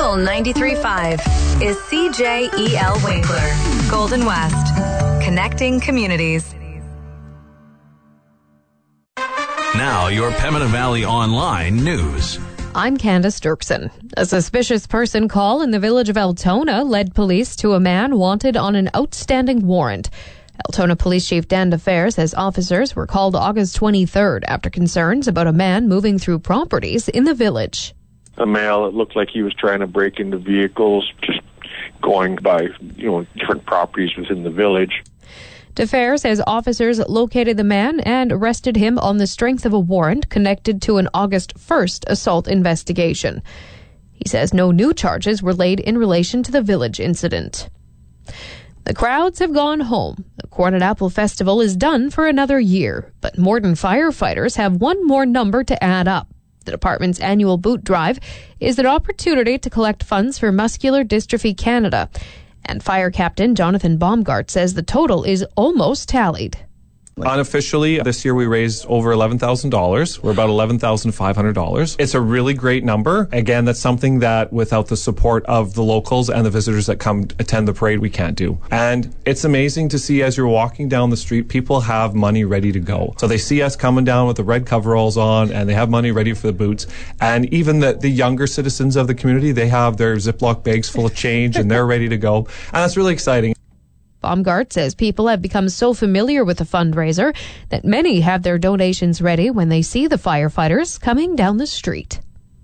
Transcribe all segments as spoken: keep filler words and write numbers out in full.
Local ninety-three point five is C J E L Winkler, Golden West, connecting communities. Now, your Pembina Valley Online news. I'm Candace Dirksen. A suspicious person call in the village of Altona led police to a man wanted on an outstanding warrant. Altona Police Chief Dan DeFer says officers were called August twenty-third after concerns about a man moving through properties in the village. A male, it looked like he was trying to break into vehicles, just going by, you know, different properties within the village. DeFer says officers located the man and arrested him on the strength of a warrant connected to an August first assault investigation. He says no new charges were laid in relation to the village incident. The crowds have gone home. The Corn and Apple Festival is done for another year, but Morden firefighters have one more number to add up. The department's annual boot drive is an opportunity to collect funds for Muscular Dystrophy Canada. And Fire Captain Jonathan Baumgart says the total is almost tallied. Unofficially, this year we raised over eleven thousand dollars. We're about eleven thousand five hundred dollars. It's a really great number. Again, that's something that without the support of the locals and the visitors that come attend the parade, we can't do. And it's amazing to see as you're walking down the street, people have money ready to go. So they see us coming down with the red coveralls on and they have money ready for the boots. And even the, the younger citizens of the community, they have their Ziploc bags full of change and they're ready to go. And that's really exciting. Baumgart says people have become so familiar with the fundraiser that many have their donations ready when they see the firefighters coming down the street.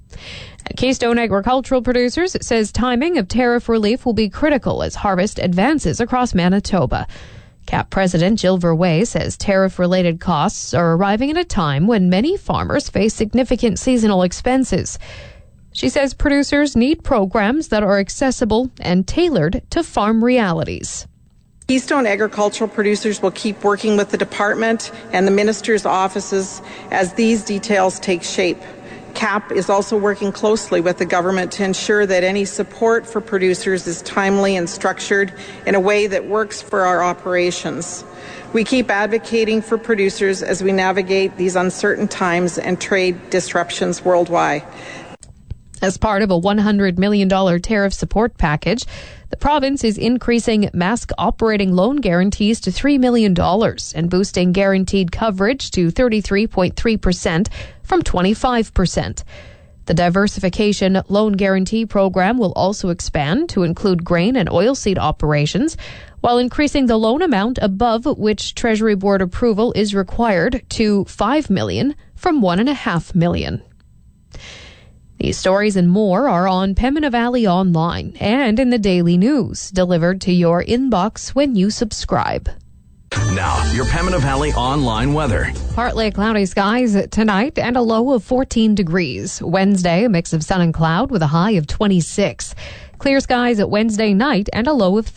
At Keystone Agricultural Producers says timing of tariff relief will be critical as harvest advances across Manitoba. C A P President Jill Verwey says tariff-related costs are arriving at a time when many farmers face significant seasonal expenses. She says producers need programs that are accessible and tailored to farm realities. Keystone Agricultural Producers will keep working with the department and the minister's offices as these details take shape. C A P is also working closely with the government to ensure that any support for producers is timely and structured in a way that works for our operations. We keep advocating for producers as we navigate these uncertain times and trade disruptions worldwide. As part of a one hundred million dollars tariff support package, the province is increasing mask operating loan guarantees to three million dollars and boosting guaranteed coverage to thirty-three point three percent from twenty-five percent. The diversification loan guarantee program will also expand to include grain and oilseed operations, while increasing the loan amount above which Treasury Board approval is required to five million dollars from one point five million dollars. These stories and more are on Pembina Valley Online and in the Daily News, delivered to your inbox when you subscribe. Now, your Pembina Valley Online weather. Partly cloudy skies tonight and a low of fourteen degrees. Wednesday, a mix of sun and cloud with a high of twenty-six. Clear skies at Wednesday night and a low of